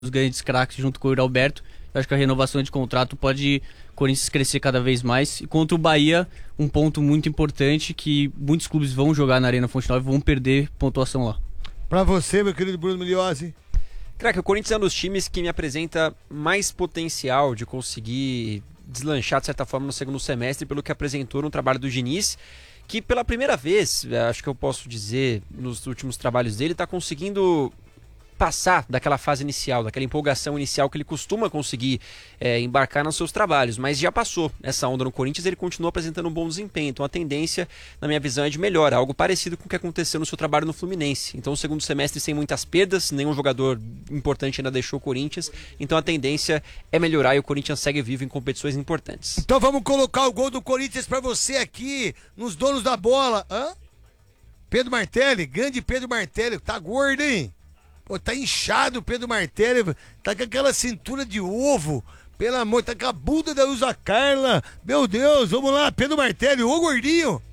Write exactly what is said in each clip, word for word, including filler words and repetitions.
os grandes craques junto com o Yuri Alberto. Eu acho que a renovação de contrato pode o Corinthians crescer cada vez mais. E contra o Bahia, um ponto muito importante que muitos clubes vão jogar na Arena Fonte Nova e vão perder pontuação lá. Pra você, meu querido Bruno Migliozzi. Crack, o Corinthians é um dos times que me apresenta mais potencial de conseguir deslanchar, de certa forma, no segundo semestre, pelo que apresentou no trabalho do Diniz, que pela primeira vez, acho que eu posso dizer, nos últimos trabalhos dele, está conseguindo passar daquela fase inicial, daquela empolgação inicial que ele costuma conseguir é, embarcar nos seus trabalhos, mas já passou essa onda no Corinthians, ele continua apresentando um bom desempenho, então a tendência, na minha visão, é de melhora, algo parecido com o que aconteceu no seu trabalho no Fluminense. Então o segundo semestre sem muitas perdas, nenhum jogador importante ainda deixou o Corinthians, então a tendência é melhorar e o Corinthians segue vivo em competições importantes. Então vamos colocar o gol do Corinthians pra você aqui, nos donos da bola. Hã? Pedro Martelli, grande Pedro Martelli, tá gordo, hein? Pô, tá inchado o Pedro Martelli, tá com aquela cintura de ovo, pelo amor, tá com a bunda da Ilza Carla, meu Deus, vamos lá, Pedro Martelli, ô gordinho.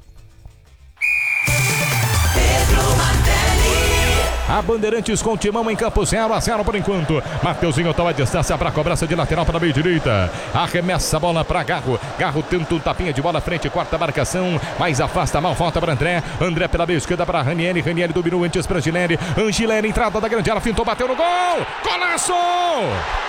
Pedro Martelli. A Bandeirantes com Timão em campo, zero a zero por enquanto. Mateuzinho toma a distância para a cobrança de lateral para a meia direita. Arremessa a bola para Garro. Garro tenta um tapinha de bola frente, quarta marcação, mas afasta mal, volta para André. André pela meia esquerda para Ranieri. Ranieri dominou antes para Angileri. Angileri, entrada da grande área, fintou, bateu no gol. Golaço!